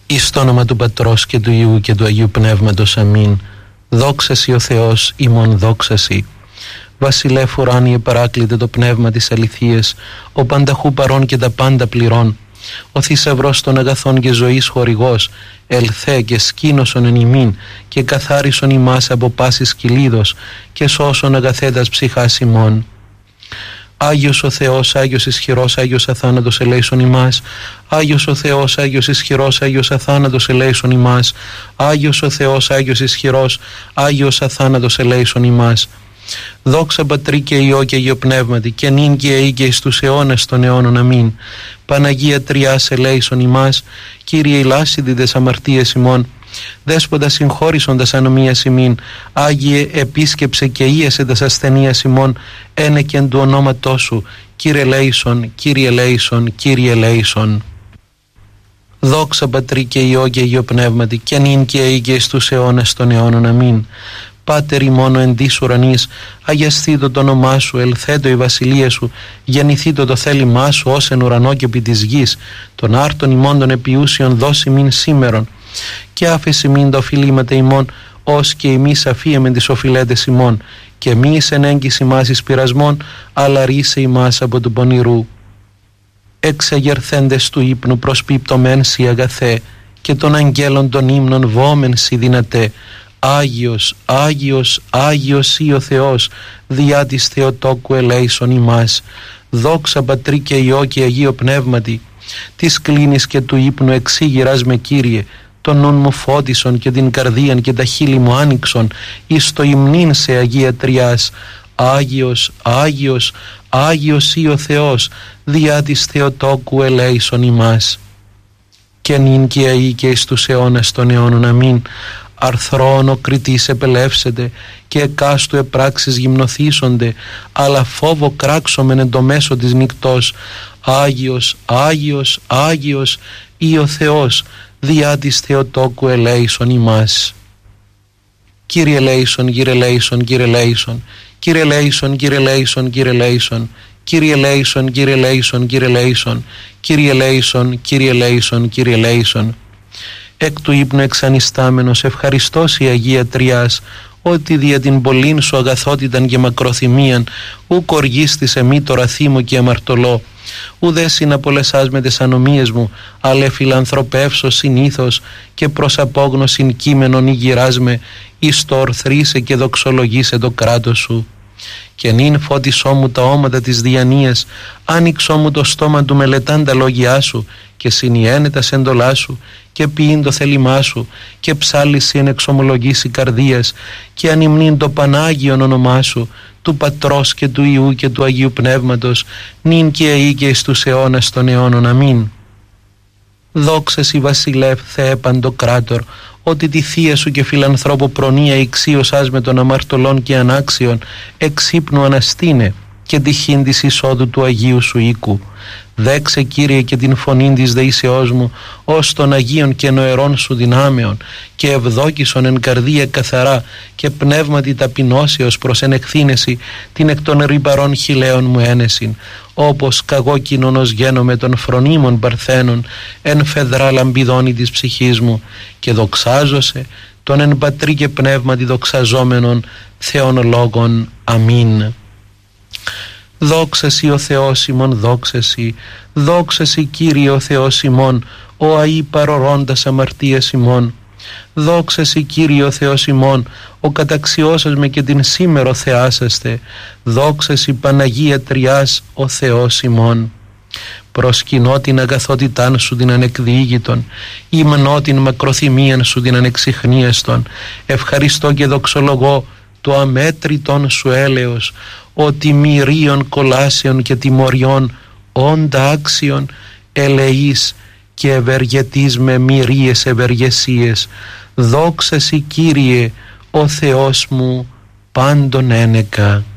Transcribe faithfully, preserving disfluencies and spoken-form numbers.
Εις το όνομα του Πατρός και του Υιού και του Αγίου Πνεύματος. Αμήν. Δόξα σοι ο Θεός, ημών δόξα σοι. Βασιλεύ ουράνιε παράκλητε το πνεύμα της αληθείας, ο πανταχού παρών και τα πάντα πληρών. Ο θησαυρός των αγαθών και ζωής χορηγός, ελθέ και σκήνωσον εν ημίν και καθάρισον ημάς από πάσης κυλίδος και σώσον αγαθέτας ψυχάς ημών. Άγιος ο Θεός, Άγιος ισχυρός, Άγιος αθάνατος ελέησον ημάς. Άγιος ο Θεός, Άγιος ισχυρός, Άγιος αθάνατος ελέησον ημάς. Άγιος ο Θεός, Άγιος ισχυρός, Άγιος αθάνατος ελέησον ημάς. Δόξα Πατρί και Υιό και Αγίο Πνεύματι, και νυν και αεί και εις τους αιώνας των αιώνων. Αμήν. Παναγία Τριάς ελέησον ημάς. Κύριε ηλάσιδητες αμαρτίες ημών, Δέσποτα συγχώρησον τας ανομίας ημίν. Άγιε επίσκεψε και ίεσε τας ασθενείας ημών, ένεκεν του ονόματός σου. Κύριε ελέησον, Κύριε ελέησον, Κύριε ελέησον. Δόξα Πατρί και Υιό και Αγίο Πνεύματι, και νυν και αεί και εις τους αιώνας των αιώνων. Αμήν. Πάτερ ημών ο εν της ουρανής, αγιασθήτω το όνομά σου, ελθέτω η βασιλεία σου, γεννηθήτω το θέλημά σου ως εν ουρανό και επί της γης. Των άρτων ημών των επιούσιων δώσει μην σήμερον, και άφεση μην τα οφειλήματα ημών, ως και εμείς αφίεμεν τις οφειλέτες ημών, και μη εις εν έγκυς ημάς εις πειρασμών, αλλά ρίσε ημάς από του πονηρού. Εξεγερθέντες του ύπνου προσπίπτωμεν σοι αγαθέ, και των αγγέλων των ύμνων βόμεν σοι δυνατέ. Άγιος, Άγιος, Άγιος ή ο Θεός, διά της Θεοτόκου ελέησον ημάς. Δόξα Πατρί και Υιό και Αγίο Πνεύματι, της κλίνης και του ύπνου εξήγηρας με Κύριε, τον νουν μου φώτισον και την καρδίαν και τα χείλη μου άνοιξον, εις το υμνήν σε Αγία Τριάς. Άγιος, Άγιος, Άγιος ή ο Θεός, διά της Θεοτόκου ελέησον ημάς. Και νυν και αεί και εις τους αιώνας των αιώνων. Αμήν. Αρθρόν ο κριτής επελεύσεται, και εκάστου επράξεις γυμνοθήσονται, αλλά φόβο κράξομεν εν το μέσο της νυκτός. Άγιος, Άγιος, Άγιος ή ο Θεός, διά της Θεοτόκου ελέησον ημάς. Κύριε ελέησον, Κύριε ελέησον, Κύριε ελέησον, Κύριε ελέησον, Κύριε ελέησον, Κύριε ελέησον, Κύριε ελέησον, Κύριε ελέησον, Κύριε ελέησον, Κύριε ελέησον, Κύριε ελέησον, Κύριε ελέησον. Εκ του ύπνου εξανιστάμενος ευχαριστώς η Αγία Τριάς, ότι δια την πολλήν σου αγαθότηταν και μακροθυμίαν ουκ οργίστησε μη το ραθήμο και αμαρτωλό, ουδέ συναπολεσάς με τες ανομίες μου, αλλά φιλανθρωπεύσω συνήθως και προς απόγνωσιν κείμενον ηγυράς με, εις το ορθρίσε και δοξολογήσε το κράτος σου. Και νυν φώτισό μου τα όματα της διανοίας, άνοιξό μου το στόμα του μελετάν τα λόγια σου, και συνιένε τα σέντολά σου, και ποιήν το θέλημά σου, και ψάλιση εν εξομολογήσει καρδίας, και ανυμνήν το Πανάγιον όνομά σου, του Πατρός και του Υιού και του Αγίου Πνεύματος, νυν και αεί και εις τους αιώνας των αιώνων. Αμήν. Δόξα σοι Βασιλεύ Θεέ Παντοκράτορ, ότι τη θεία σου και φιλανθρώπου προνοία ηξίωσάς με των αμαρτωλών και ανάξιων, εξ ύπνου αναστήνε, και τυχήν της εισόδου του Αγίου σου οίκου. Δέξε Κύριε και την φωνήν της δεήσεώς μου, ως των Αγίων και νοερών σου δυνάμεων, και ευδόκησον εν καρδία καθαρά και πνεύματι ταπεινώσεως προς εν εκθήνεση την εκ των ρυπαρών χιλέων μου ένεσιν, όπως καγώ κοινωνος γένομαι των φρονίμων παρθένων εν φεδρά λαμπιδόνη της ψυχής μου, και δοξάζωσε τον εν πατρί και πνεύματι δοξαζόμενον Θεόν λόγων. Αμήν. Δόξα σοι ο Θεός ημών, δόξα σοι, δόξα σοι Κύριε ο Θεός ημών, ο αεί παρορώντας αμαρτίας ημών. Δόξα σοι Κύριε ο Θεός ημών, ο καταξιώσας με και την σήμερο θεάσαστε. Δόξα σοι Παναγία Τριάς, ο Θεός ημών. Προσκυνώ την αγαθότητάν σου την ανεκδιήγητον, υμνώ την μακροθυμίαν σου την ανεξιχνίαστον. Ευχαριστώ και δοξολογώ το αμέτρητον σου έλεος, ότι μυρίων κολάσεων και τιμωριών όντα άξιον ελεείς και ευεργετείς με μυρίες ευεργεσίες. Δόξα σοι Κύριε ο Θεός μου πάντων ένεκα.